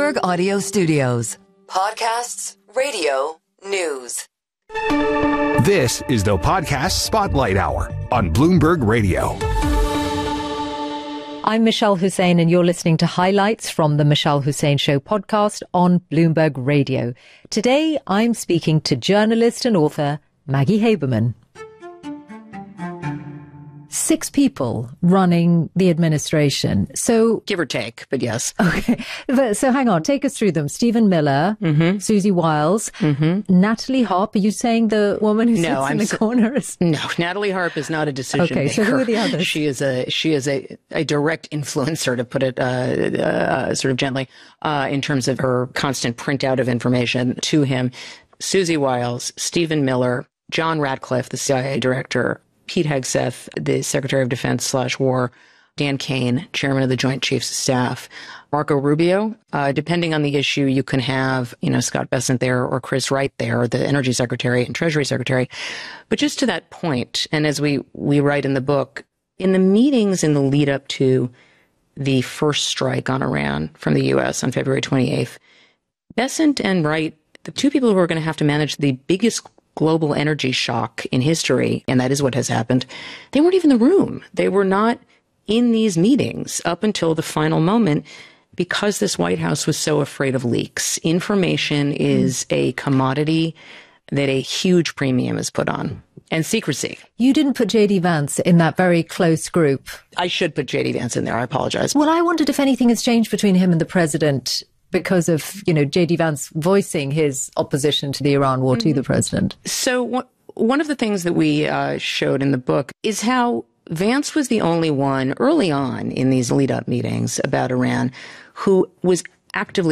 Bloomberg Audio Studios. Podcasts, radio, news. This is the Podcast Spotlight Hour on Bloomberg Radio. I'm Michelle Hussein, and you're listening to highlights from the Michelle Hussein Show podcast on Bloomberg Radio. Today, I'm speaking to journalist and author Maggie Haberman. 6 people running the administration. So, give or take, but yes. Okay. So hang on, take us through them. Stephen Miller, Susie Wiles, Natalie Harp. Are you saying the woman who sits in the corner is? No, Natalie Harp is not a decision maker. Okay, so who are the others? She is a direct influencer, to put it sort of gently, in terms of her constant printout of information to him. Susie Wiles, Stephen Miller, John Ratcliffe, the CIA director, Pete Hegseth, the Secretary of Defense /War, Dan Kane, Chairman of the Joint Chiefs of Staff, Marco Rubio. Depending on the issue, you can have, Scott Bessent there or Chris Wright there, the Energy Secretary and Treasury Secretary. But just to that point, and as we write in the book, in the meetings in the lead up to the first strike on Iran from the U.S. on February 28th, Bessent and Wright, the two people who are going to have to manage the biggest global energy shock in history, and that is what has happened, they weren't even in the room. They were not in these meetings up until the final moment because this White House was so afraid of leaks. Information is a commodity that a huge premium is put on. And secrecy. You didn't put J.D. Vance in that very close group. I should put J.D. Vance in there. I apologize. Well, I wondered if anything has changed between him and the president because of, J.D. Vance voicing his opposition to the Iran war to the president. So one of the things that we showed in the book is how Vance was the only one early on in these lead-up meetings about Iran who was actively